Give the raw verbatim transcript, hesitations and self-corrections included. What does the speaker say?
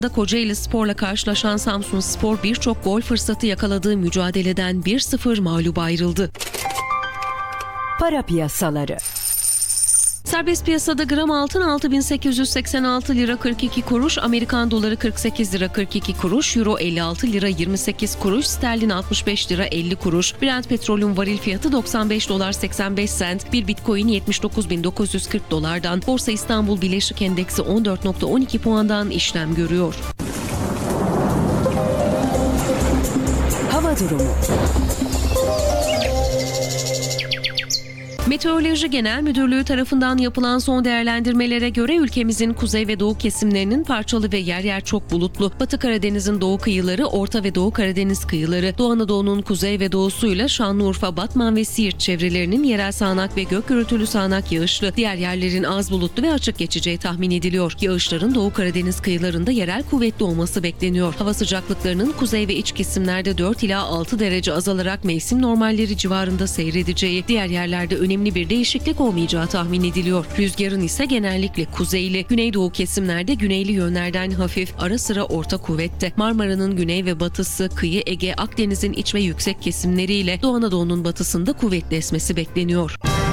Kocaeli Spor'la karşılaşan Samsunspor birçok gol fırsatı yakaladığı mücadeleden bir sıfır mağlup ayrıldı. Para piyasaları. Serbest piyasada gram altın altı bin sekiz yüz seksen altı lira kırk iki kuruş, Amerikan doları kırk sekiz lira kırk iki kuruş, euro elli altı lira yirmi sekiz kuruş, sterlin altmış beş lira elli kuruş, Brent petrolün varil fiyatı doksan beş dolar seksen beş sent, bir bitcoin yetmiş dokuz bin dokuz yüz kırk dolardan, Borsa İstanbul Bileşik Endeksi on dört nokta on iki puandan işlem görüyor. Hava durumu. Meteoroloji Genel Müdürlüğü tarafından yapılan son değerlendirmelere göre ülkemizin kuzey ve doğu kesimlerinin parçalı ve yer yer çok bulutlu, Batı Karadeniz'in doğu kıyıları, Orta ve Doğu Karadeniz kıyıları, Doğu Anadolu'nun kuzey ve doğusuyla Şanlıurfa, Batman ve Siirt çevrelerinin yerel sağanak ve gök gürültülü sağanak yağışlı, diğer yerlerin az bulutlu ve açık geçeceği tahmin ediliyor. Yağışların Doğu Karadeniz kıyılarında yerel kuvvetli olması bekleniyor. Hava sıcaklıklarının kuzey ve iç kesimlerde dört ila altı derece azalarak mevsim normalleri civarında seyredeceği, diğer yerlerde önemli bir değişiklik olmayacağı tahmin ediliyor. Rüzgarın ise genellikle kuzeyli, güneydoğu kesimlerde güneyli yönlerden hafif, ara sıra orta kuvvette. Marmara'nın güney ve batısı, kıyı Ege, Akdeniz'in iç ve yüksek kesimleriyle Doğu Anadolu'nun batısında kuvvetli esmesi bekleniyor.